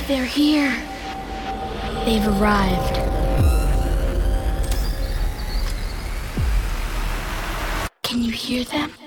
They're here. They've arrived. Can you hear them?